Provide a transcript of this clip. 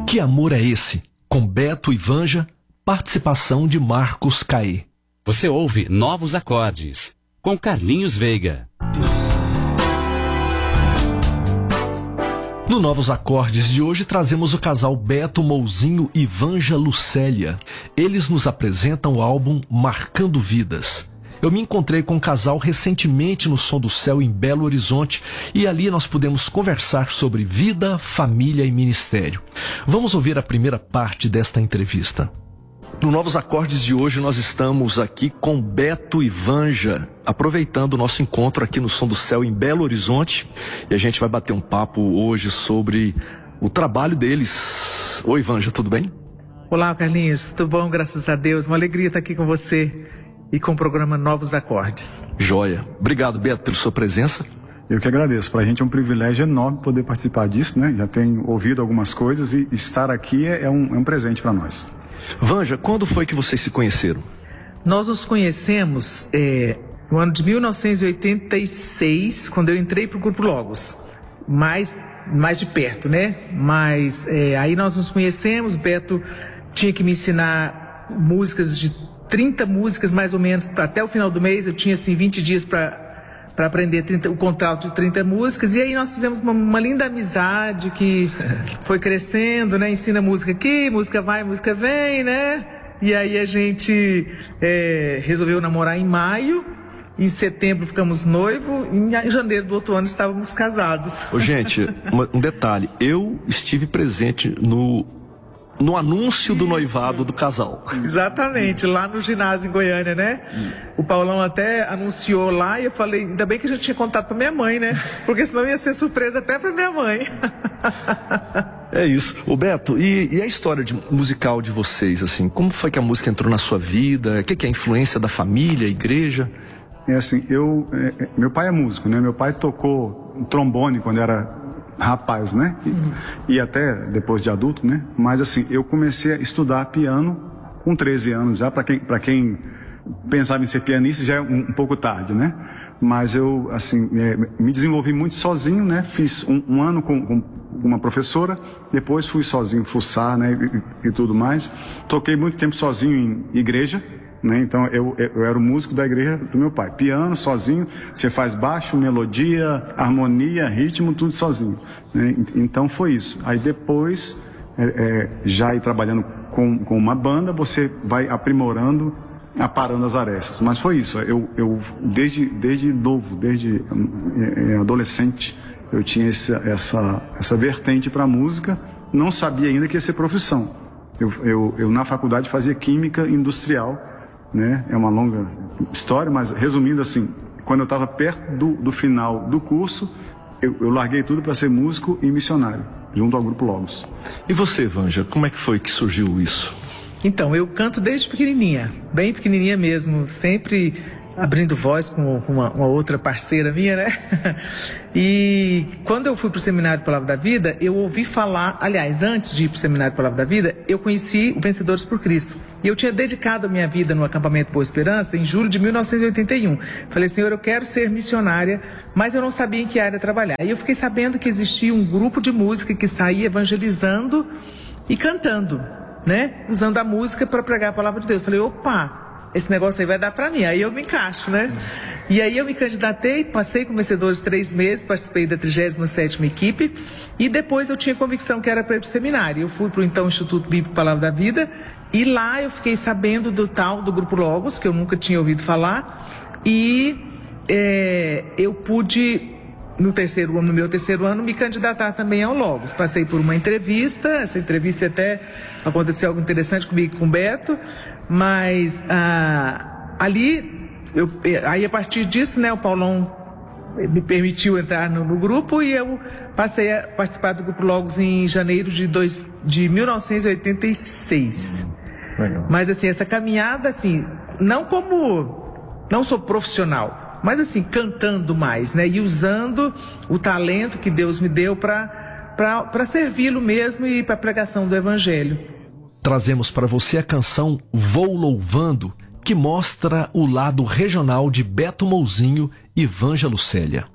Que Amor é Esse? Com Beto e Vanja, participação de Marcos Caê. Você ouve Novos Acordes, com Carlinhos Veiga. No Novos Acordes de hoje trazemos o casal Beto Mouzinho e Vanja Lucélia. Eles nos apresentam o álbum Marcando Vidas. Eu me encontrei com o casal recentemente no Som do Céu em Belo Horizonte e ali nós pudemos conversar sobre vida, família e ministério. Vamos ouvir a primeira parte desta entrevista. No Novos Acordes de hoje nós estamos aqui com Beto e Vanja, aproveitando o nosso encontro aqui no Som do Céu em Belo Horizonte, e a gente vai bater um papo hoje sobre o trabalho deles. Oi, Vanja, tudo bem? Olá, Carlinhos, tudo bom? Graças a Deus, uma alegria estar aqui com você e com o programa Novos Acordes. Joia. Obrigado, Beto, pela sua presença. Eu que agradeço. Para a gente é um privilégio enorme poder participar disso, né? Já tenho ouvido algumas coisas e estar aqui é um presente para nós. Vanja, quando foi que vocês se conheceram? Nós nos conhecemos no ano de 1986, quando eu entrei para o Grupo Logos. Mais de perto, né? Mas aí nós nos conhecemos, Beto tinha que me ensinar músicas de 30 músicas mais ou menos, até o final do mês. Eu tinha assim 20 dias para aprender o contrato de 30 músicas, e aí nós fizemos uma linda amizade que foi crescendo, né? Ensina música aqui, música vai, música vem, né? E aí a gente resolveu namorar em maio, em setembro ficamos noivos, e em janeiro do outro ano estávamos casados. Ô, gente, um detalhe, eu estive presente no anúncio do noivado do casal. Exatamente, lá no ginásio em Goiânia, né? O Paulão até anunciou lá e eu falei, ainda bem que a gente tinha contado pra minha mãe, né? Porque senão ia ser surpresa até pra minha mãe. É isso. Ô, Beto, e a história musical de vocês, assim? Como foi que a música entrou na sua vida? O que é a influência da família, a igreja? É assim, meu pai é músico, né? Meu pai tocou trombone quando era rapaz, né? E até depois de adulto, né? Mas assim, eu comecei a estudar piano com 13 anos já, para quem pensava em ser pianista já é um pouco tarde, né? Mas eu, assim, me desenvolvi muito sozinho, né? Fiz um ano com uma professora, depois fui sozinho fuçar, né? E tudo mais. Toquei muito tempo sozinho em igreja, né? Então eu era o músico da igreja do meu pai. Piano, sozinho, você faz baixo, melodia, harmonia, ritmo, tudo sozinho, né? Então foi isso. Aí depois, já ir trabalhando com uma banda, você vai aprimorando, aparando as arestas. Mas foi isso. Eu desde novo, desde adolescente, eu tinha essa vertente para a música. Não sabia ainda que ia ser profissão. Eu na faculdade fazia química industrial, né? É uma longa história, mas resumindo assim, quando eu estava perto do final do curso, eu larguei tudo para ser músico e missionário, junto ao Grupo Logos. E você, Vanja, como é que foi que surgiu isso? Então, eu canto desde pequenininha, bem pequenininha mesmo, sempre abrindo voz com uma outra parceira minha, né? E quando eu fui para o Seminário Palavra da Vida, eu ouvi falar, aliás, antes de ir para o Seminário Palavra da Vida, eu conheci o Vencedores por Cristo. E eu tinha dedicado a minha vida no acampamento Boa Esperança em julho de 1981. Falei, Senhor, eu quero ser missionária, mas eu não sabia em que área trabalhar. E eu fiquei sabendo que existia um grupo de música que saía evangelizando e cantando, né? Usando a música para pregar a palavra de Deus. Falei, opa, esse negócio aí vai dar pra mim, aí eu me encaixo, né? E aí eu me candidatei, passei com Vencedores 3 meses, participei da 37ª equipe, e depois eu tinha convicção que era para ir pro seminário. Eu fui pro então Instituto Bíblico Palavra da Vida, e lá eu fiquei sabendo do Grupo Logos, que eu nunca tinha ouvido falar, e eu pude, no meu terceiro ano, me candidatar também ao Logos. Passei por uma entrevista, essa entrevista até aconteceu algo interessante comigo e com o Beto, mas ali, aí a partir disso, né, o Paulão me permitiu entrar no grupo e eu passei a participar do Grupo Logos em janeiro de 1986. Legal. Mas assim, essa caminhada, assim, não sou profissional, mas assim, cantando mais, né, e usando o talento que Deus me deu para servi-lo mesmo e para a pregação do Evangelho. Trazemos para você a canção Vou Louvando, que mostra o lado regional de Beto Mouzinho e Vanja Lucélia.